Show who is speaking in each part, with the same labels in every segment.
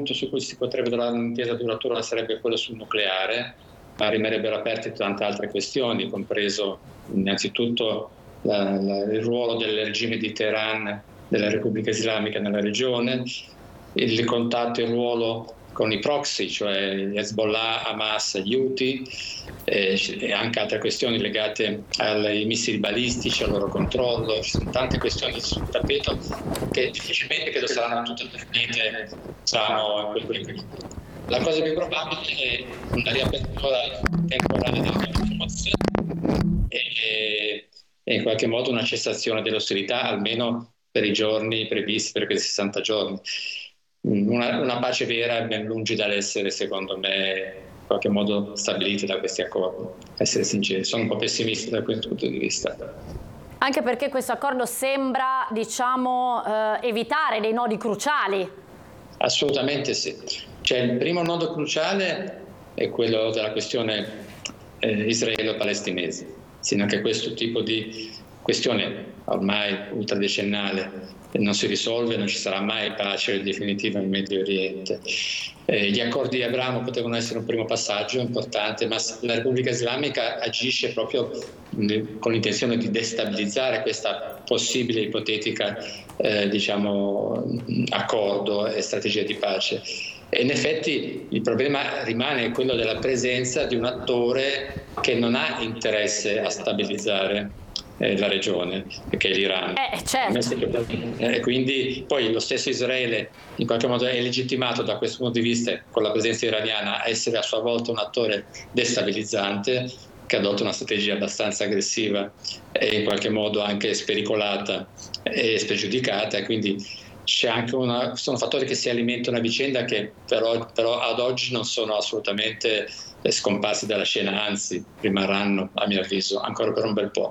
Speaker 1: punto su cui si potrebbe trovare un'intesa duratura sarebbe quello sul nucleare, ma rimarrebbero aperte tante altre questioni, compreso innanzitutto il ruolo del regime di Teheran, della Repubblica Islamica nella regione, il contatto e il ruolo con i proxy, cioè Hezbollah, Hamas, gli Houthi, e anche altre questioni legate ai missili balistici, al loro controllo. Ci sono tante questioni sul tappeto che difficilmente credo saranno tutte definite, diciamo, in quel periodo. La cosa più probabile è una riapertura temporanea della formazione e in qualche modo una cessazione delle ostilità, almeno per i giorni previsti, per quei 60 giorni. Una pace vera è ben lungi dall'essere, secondo me, in qualche modo stabilita da questi accordi. Essere sinceri, sono un po' pessimista da questo punto di vista.
Speaker 2: Anche perché questo accordo sembra, diciamo, evitare dei nodi cruciali.
Speaker 1: Assolutamente sì. Cioè, il primo nodo cruciale è quello della questione israelo-palestinese. Sì, anche questo tipo di questione ormai ultradecennale non si risolve, non ci sarà mai pace definitiva in Medio Oriente. Gli accordi di Abramo potevano essere un primo passaggio importante, ma la Repubblica Islamica agisce proprio con l'intenzione di destabilizzare questa possibile ipotetica accordo e strategia di pace. E in effetti il problema rimane quello della presenza di un attore che non ha interesse a stabilizzare la regione, che è l'Iran.
Speaker 2: Certo.
Speaker 1: E quindi poi lo stesso Israele in qualche modo è legittimato da questo punto di vista, con la presenza iraniana, a essere a sua volta un attore destabilizzante che adotta una strategia abbastanza aggressiva e in qualche modo anche spericolata e spregiudicata, e quindi c'è anche sono fattori che si alimentano a vicenda, che però ad oggi non sono assolutamente scomparsi dalla scena, anzi rimarranno, a mio avviso, ancora per un bel po'.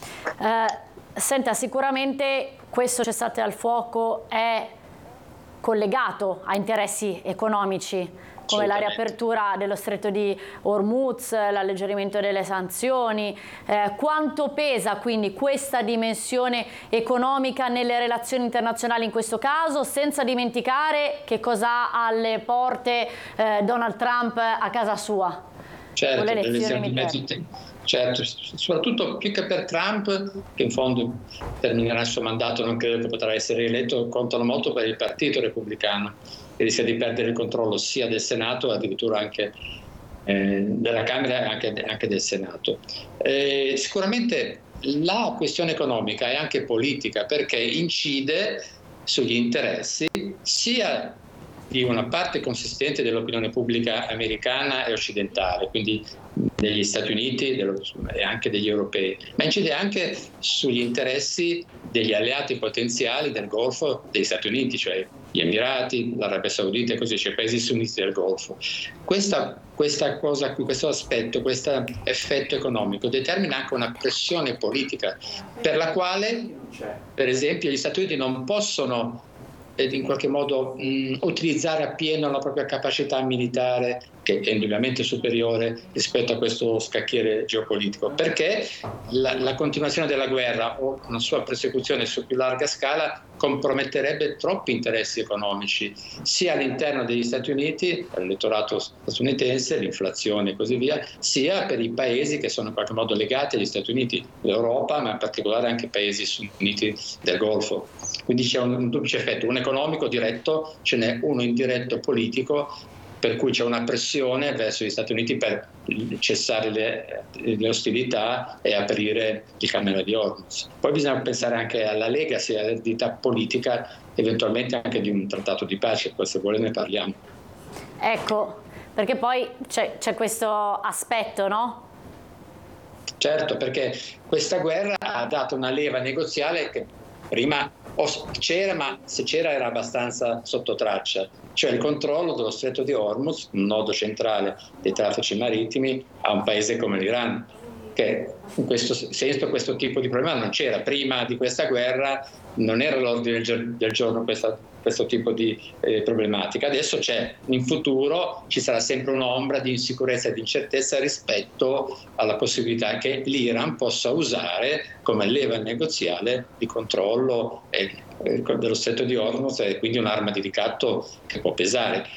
Speaker 2: Senta, sicuramente questo cessate al fuoco è collegato a interessi economici, come la riapertura dello stretto di Hormuz, l'alleggerimento delle sanzioni. Quanto pesa quindi questa dimensione economica nelle relazioni internazionali in questo caso, senza dimenticare che cosa ha alle porte Donald Trump a casa sua?
Speaker 1: Certo,
Speaker 2: con le elezioni
Speaker 1: certo, soprattutto più che per Trump, che in fondo terminerà il suo mandato, non credo che potrà essere rieletto, contano molto per il partito repubblicano, che rischia di perdere il controllo sia del Senato, addirittura anche della Camera e anche del Senato. Sicuramente la questione economica è anche politica, perché incide sugli interessi sia di una parte consistente dell'opinione pubblica americana e occidentale, quindi degli Stati Uniti e anche degli europei, ma incide anche sugli interessi degli alleati potenziali del Golfo degli Stati Uniti, cioè gli Emirati, l'Arabia Saudita e così, cioè i paesi sunniti del Golfo. Questa cosa qui, questo aspetto, questo effetto economico determina anche una pressione politica per la quale, per esempio, gli Stati Uniti non possono in qualche modo utilizzare appieno la propria capacità militare, che è indubbiamente superiore rispetto a questo scacchiere geopolitico, perché la continuazione della guerra o una sua prosecuzione su più larga scala comprometterebbe troppi interessi economici, sia all'interno degli Stati Uniti, l'elettorato statunitense, l'inflazione e così via, sia per i paesi che sono in qualche modo legati agli Stati Uniti, l'Europa, ma in particolare anche i paesi sunniti del Golfo. Quindi c'è un duplice effetto, un economico diretto, ce n'è uno indiretto politico, per cui c'è una pressione verso gli Stati Uniti per cessare le ostilità e aprire il canale di Hormuz. Poi bisogna pensare anche alla legacy, all'eredità politica, eventualmente anche di un trattato di pace, poi se vuole ne parliamo.
Speaker 2: Ecco, perché poi c'è questo aspetto, no?
Speaker 1: Certo, perché questa guerra ha dato una leva negoziale che prima c'era, ma se c'era era abbastanza sotto traccia, cioè il controllo dello stretto di Hormuz, un nodo centrale dei traffici marittimi, a un paese come l'Iran, che in questo senso questo tipo di problema non c'era. Prima di questa guerra non era all'ordine del giorno questo tipo di problematica. Adesso c'è, in futuro ci sarà sempre un'ombra di insicurezza e di incertezza rispetto alla possibilità che l'Iran possa usare come leva negoziale di controllo dello stretto di Hormuz, e quindi un'arma di ricatto che può pesare.